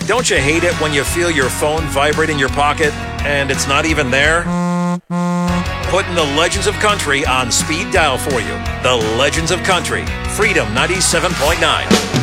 Don't you hate it when you feel your phone vibrate in your pocket and it's not even there? Putting the Legends of Country on speed dial for you. The Legends of Country, Freedom 97.9.